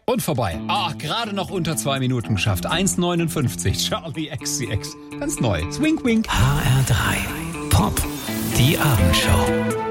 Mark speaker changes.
Speaker 1: Und vorbei. Gerade noch unter 2 Minuten geschafft. 1,59. Charlie XCX. Ganz neu. Swing, wink.
Speaker 2: HR3 Pop. Die Abendshow.